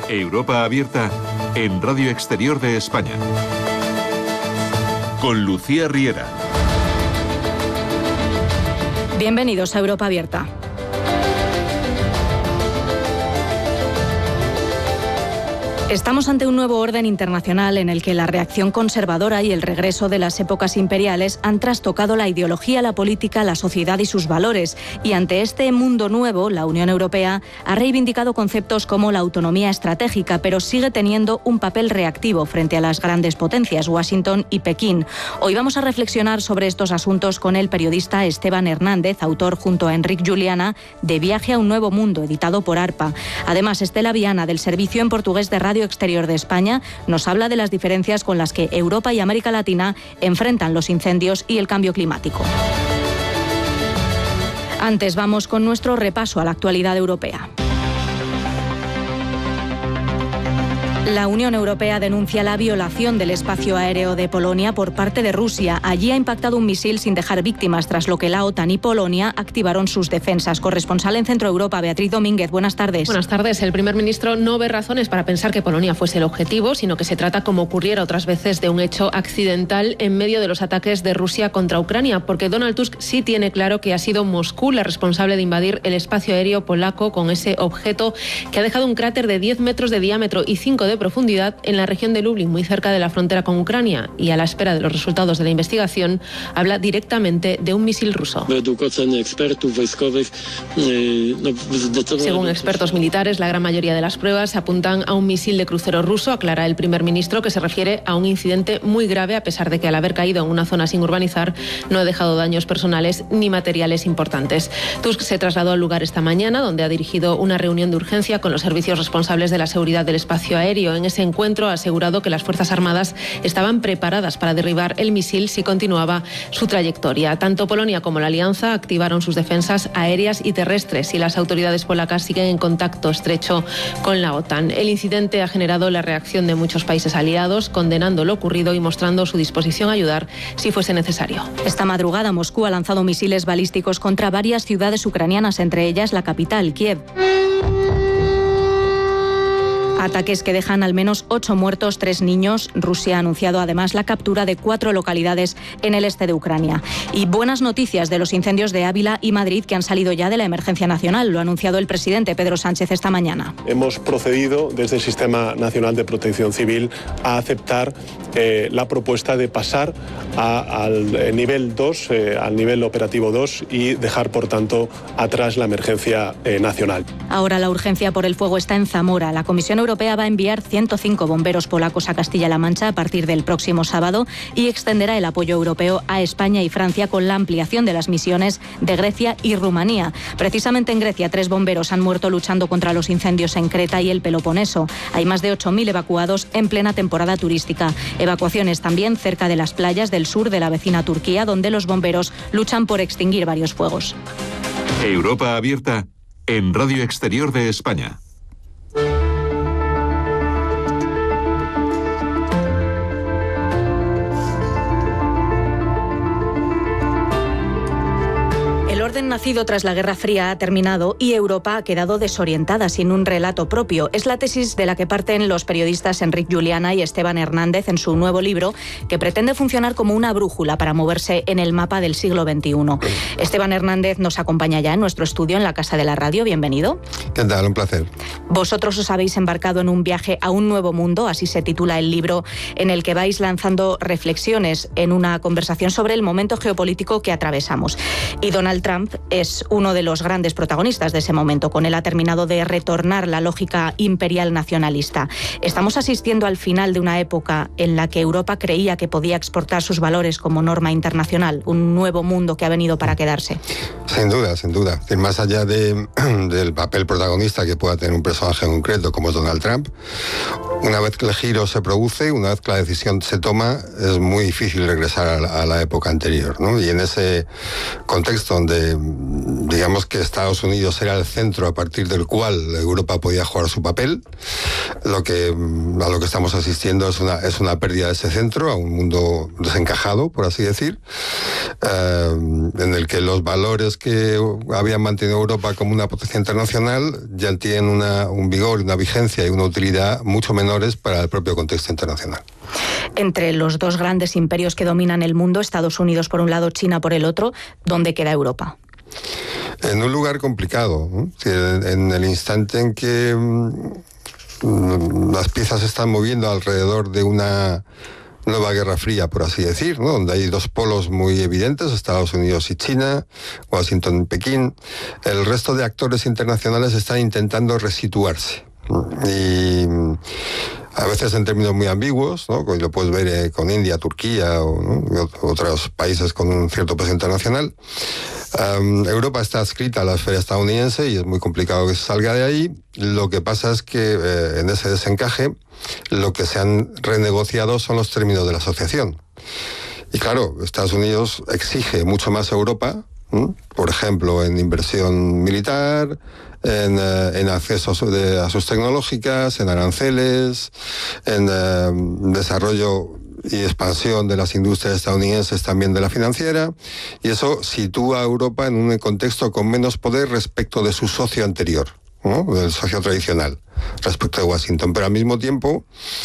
Europa Abierta en Radio Exterior de España. Con Lucía Riera. Bienvenidos a Europa Abierta. Estamos ante un nuevo orden internacional en el que la reacción conservadora y el regreso de las épocas imperiales han trastocado la ideología, la política, la sociedad y sus valores. Y ante este mundo nuevo, la Unión Europea ha reivindicado conceptos como la autonomía estratégica, pero sigue teniendo un papel reactivo frente a las grandes potencias, Washington y Pekín. Hoy vamos a reflexionar sobre estos asuntos con el periodista Esteban Hernández, autor junto a Enric Juliana de Viaje a un nuevo mundo, editado por ARPA. Además, Estela Viana, del Servicio en Portugués de Radio Exterior de España, nos habla de las diferencias con las que Europa y América Latina enfrentan los incendios y el cambio climático. Antes vamos con nuestro repaso a la actualidad europea. La Unión Europea denuncia la violación del espacio aéreo de Polonia por parte de Rusia. Allí ha impactado un misil sin dejar víctimas, tras lo que la OTAN y Polonia activaron sus defensas. Corresponsal en Centro Europa, Beatriz Domínguez, buenas tardes. Buenas tardes. El primer ministro no ve razones para pensar que Polonia fuese el objetivo, sino que se trata, como ocurriera otras veces, de un hecho accidental en medio de los ataques de Rusia contra Ucrania, porque Donald Tusk sí tiene claro que ha sido Moscú la responsable de invadir el espacio aéreo polaco con ese objeto que ha dejado un cráter de 10 metros de diámetro y 5 de profundidad en la región de Lublin, muy cerca de la frontera con Ucrania, y a la espera de los resultados de la investigación habla directamente de un misil ruso. Según expertos militares, la gran mayoría de las pruebas apuntan a un misil de crucero ruso, aclara el primer ministro, que se refiere a un incidente muy grave, a pesar de que al haber caído en una zona sin urbanizar no ha dejado daños personales ni materiales importantes. Tusk se trasladó al lugar esta mañana, donde ha dirigido una reunión de urgencia con los servicios responsables de la seguridad del espacio aéreo. En ese encuentro ha asegurado que las Fuerzas Armadas estaban preparadas para derribar el misil si continuaba su trayectoria. Tanto Polonia como la Alianza activaron sus defensas aéreas y terrestres, y las autoridades polacas siguen en contacto estrecho con la OTAN. El incidente ha generado la reacción de muchos países aliados, condenando lo ocurrido y mostrando su disposición a ayudar si fuese necesario. Esta madrugada Moscú ha lanzado misiles balísticos contra varias ciudades ucranianas, entre ellas la capital, Kiev. Ataques que dejan al menos 8 muertos, 3 niños. Rusia ha anunciado además la captura de 4 localidades en el este de Ucrania. Y buenas noticias de los incendios de Ávila y Madrid, que han salido ya de la emergencia nacional. Lo ha anunciado el presidente Pedro Sánchez esta mañana. Hemos procedido desde el Sistema Nacional de Protección Civil a aceptar la propuesta de pasar al nivel 2, al nivel operativo 2, y dejar, por tanto, atrás la emergencia nacional. Ahora la urgencia por el fuego está en Zamora. La Comisión Europea va a enviar 105 bomberos polacos a Castilla-La Mancha a partir del próximo sábado y extenderá el apoyo europeo a España y Francia con la ampliación de las misiones de Grecia y Rumanía. Precisamente en Grecia, 3 bomberos han muerto luchando contra los incendios en Creta y el Peloponeso. Hay más de 8.000 evacuados en plena temporada turística. Evacuaciones también cerca de las playas del sur de la vecina Turquía, donde los bomberos luchan por extinguir varios fuegos. Europa Abierta en Radio Exterior de España. El orden nacido tras la Guerra Fría ha terminado y Europa ha quedado desorientada, sin un relato propio. Es la tesis de la que parten los periodistas Enric Juliana y Esteban Hernández en su nuevo libro, que pretende funcionar como una brújula para moverse en el mapa del siglo XXI. Esteban Hernández nos acompaña ya en nuestro estudio en la Casa de la Radio. Bienvenido. ¿Qué tal? Un placer. Vosotros os habéis embarcado en un viaje a un nuevo mundo, así se titula el libro, en el que vais lanzando reflexiones en una conversación sobre el momento geopolítico que atravesamos. Y Donald Trump es uno de los grandes protagonistas de ese momento. Con él ha terminado de retornar la lógica imperial nacionalista. Estamos asistiendo al final de una época en la que Europa creía que podía exportar sus valores como norma internacional, un nuevo mundo que ha venido para quedarse. Sin duda, sin duda. Más allá del papel protagonista que pueda tener un personaje concreto como es Donald Trump, una vez que el giro se produce, una vez que la decisión se toma, es muy difícil regresar a la época anterior, ¿no? Y en ese contexto donde digamos que Estados Unidos era el centro a partir del cual Europa podía jugar su papel, a lo que estamos asistiendo es una pérdida de ese centro, a un mundo desencajado, por así decir. en el que los valores que habían mantenido Europa como una potencia internacional ya tienen un vigor, una vigencia y una utilidad mucho menores para el propio contexto internacional. Entre los dos grandes imperios que dominan el mundo, Estados Unidos por un lado, China por el otro, ¿dónde queda Europa? En un lugar complicado, ¿no? En el instante en que las piezas se están moviendo alrededor de una nueva guerra fría, por así decir, ¿no? Donde hay dos polos muy evidentes, Estados Unidos y China, Washington y Pekín. El resto de actores internacionales están intentando resituarse. Y a veces en términos muy ambiguos, ¿no? Lo puedes ver con India, Turquía o otros países con un cierto peso internacional. Europa está adscrita a la esfera estadounidense y es muy complicado que se salga de ahí. Lo que pasa es que en ese desencaje lo que se han renegociado son los términos de la asociación. Y claro, Estados Unidos exige mucho más a Europa, por ejemplo, en inversión militar, en acceso a sus tecnológicas, en aranceles, en desarrollo y expansión de las industrias estadounidenses, también de la financiera, y eso sitúa a Europa en un contexto con menos poder respecto de su socio anterior, ¿no? Del socio tradicional, respecto de Washington. Pero al mismo tiempo,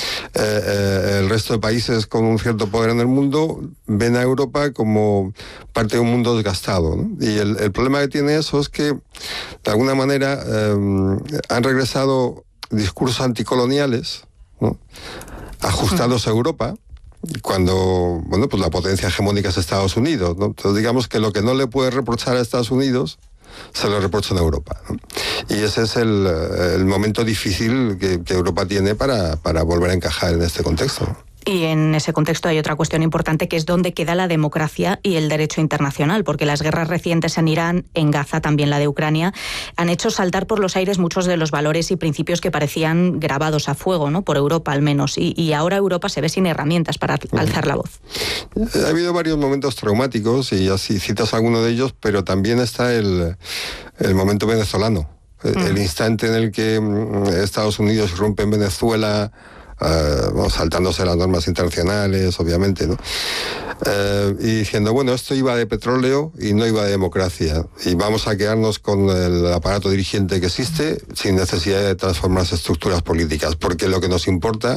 el resto de países con un cierto poder en el mundo ven a Europa como parte de un mundo desgastado, ¿no? Y el problema que tiene eso es que, de alguna manera, han regresado discursos anticoloniales, ¿no? Ajustados a Europa, cuando, bueno, pues la potencia hegemónica es Estados Unidos, ¿no? Entonces digamos que lo que no le puede reprochar a Estados Unidos se lo reprochan a Europa, ¿no? Y ese es el momento difícil que Europa tiene para volver a encajar en este contexto, ¿no? Y en ese contexto hay otra cuestión importante, que es dónde queda la democracia y el derecho internacional, porque las guerras recientes en Irán, en Gaza, también la de Ucrania, han hecho saltar por los aires muchos de los valores y principios que parecían grabados a fuego, ¿no? Por Europa al menos, y ahora Europa se ve sin herramientas para alzar la voz. Ha habido varios momentos traumáticos, y así citas alguno de ellos, pero también está el momento venezolano, el instante en el que Estados Unidos irrumpe en Venezuela, saltándose las normas internacionales, obviamente, ¿no? Y diciendo, bueno, esto iba de petróleo y no iba de democracia, y vamos a quedarnos con el aparato dirigente que existe sin necesidad de transformar las estructuras políticas, porque lo que nos importa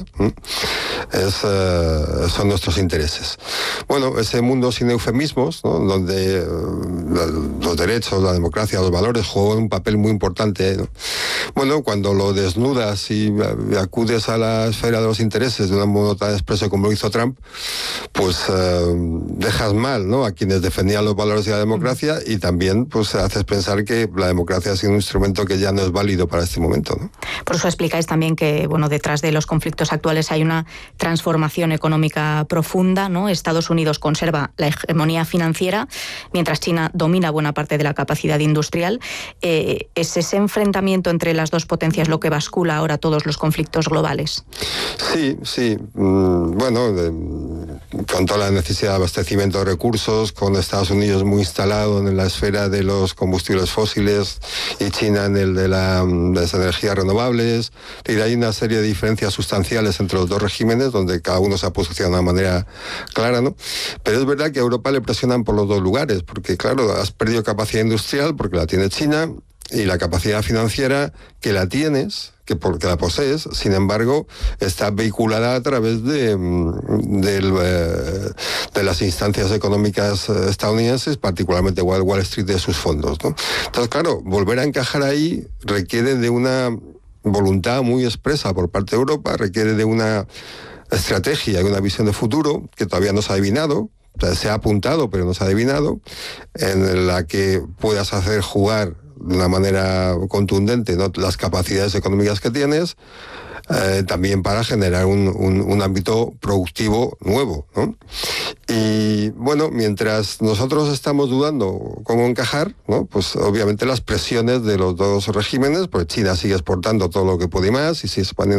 son nuestros intereses. Bueno, ese mundo sin eufemismos, ¿no? Donde los derechos, la democracia, los valores juegan un papel muy importante, ¿no? Bueno, cuando lo desnudas y acudes a la esfera de los intereses de un modo tan expreso como lo hizo Trump, pues dejas mal, ¿no?, a quienes defendían los valores de la democracia, y también pues haces pensar que la democracia ha sido un instrumento que ya no es válido para este momento, ¿no? Por eso explicáis también que, bueno, detrás de los conflictos actuales hay una transformación económica profunda, ¿no? Estados Unidos conserva la hegemonía financiera, mientras China domina buena parte de la capacidad industrial. ¿Es ese enfrentamiento entre las dos potencias lo que bascula ahora todos los conflictos globales? Sí. Bueno, con toda la necesidad de abastecimiento de recursos, con Estados Unidos muy instalado en la esfera de los combustibles fósiles y China en el de las energías renovables. Y hay una serie de diferencias sustanciales entre los dos regímenes, donde cada uno se ha posicionado de una manera clara, ¿no? Pero es verdad que a Europa le presionan por los dos lugares, porque claro, has perdido capacidad industrial porque la tiene China, y la capacidad financiera que la tienes, porque la posees, sin embargo, está vehiculada a través de las instancias económicas estadounidenses, particularmente Wall Street, de sus fondos, ¿no? Entonces, claro, volver a encajar ahí requiere de una voluntad muy expresa por parte de Europa, requiere de una estrategia y una visión de futuro que todavía no se ha adivinado. O sea, se ha apuntado, pero no se ha adivinado, en la que puedas hacer jugar de una manera contundente, ¿no?, las capacidades económicas que tienes, también para generar un ámbito productivo nuevo, ¿no? Y bueno, mientras nosotros estamos dudando cómo encajar, ¿no?, pues obviamente las presiones de los dos regímenes, pues China sigue exportando todo lo que puede y más, y sigue expandiendo